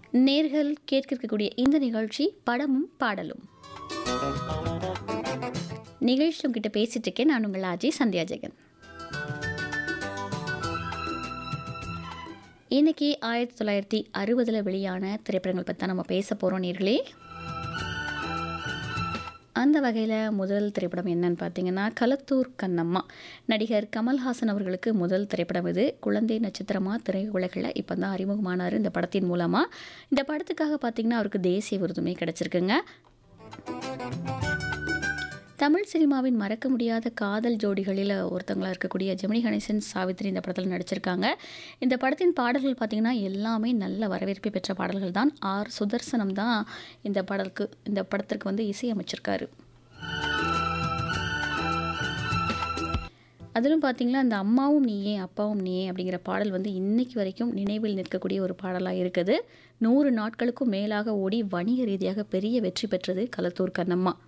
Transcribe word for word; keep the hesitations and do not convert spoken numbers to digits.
நேர்கள் கேட்க இருக்கக்கூடிய இந்த நிகழ்ச்சி படமும் பாடலும். நிகழ்ச்சி உங்ககிட்ட பேசிட்டு இருக்கேன். நான் உங்கள் ஆஜி சந்தியா ஜெகன். இன்னைக்கு ஆயிரத்தி தொள்ளாயிரத்தி அறுபதுல வெளியான திரைப்படங்கள் பற்றி தான் நம்ம பேச போகிறோம் நேர்களே. அந்த வகையில் முதல் திரைப்படம் என்னன்னு பார்த்தீங்கன்னா களத்தூர் கண்ணம்மா. நடிகர் கமல்ஹாசன் அவர்களுக்கு முதல் திரைப்படம் இது. குழந்தை நட்சத்திரமாக திரையுலகில் இப்போ தான் அறிமுகமானார் இந்த படத்தின் மூலமாக. இந்த படத்துக்காக பார்த்தீங்கன்னா அவருக்கு தேசிய விருதுமே கிடச்சிருக்குங்க. தமிழ் சினிமாவின் மறக்க முடியாத காதல் ஜோடிகளில் ஒருத்தங்களாக இருக்கக்கூடிய ஜெமினி கணேசன், சாவித்ரி இந்த படத்தில் நடிச்சிருக்காங்க. இந்த படத்தின் பாடல்கள் பார்த்திங்கன்னா எல்லாமே நல்ல வரவேற்பை பெற்ற பாடல்கள் தான். ஆர் சுதர்சனம் தான் இந்த பாடலுக்கு இந்த படத்திற்கு வந்து இசையமைச்சிருக்காரு. அதிலும் பார்த்திங்கன்னா அந்த அம்மாவும் நீயே அப்பாவும் நீயே அப்படிங்கிற பாடல் வந்து இன்னைக்கு வரைக்கும் நினைவில் நிற்கக்கூடிய ஒரு பாடலாக இருக்குது. நூறு நாட்களுக்கும் மேலாக ஓடி வணிக ரீதியாக பெரிய வெற்றி பெற்றது களத்தூர் கண்ணம்மா.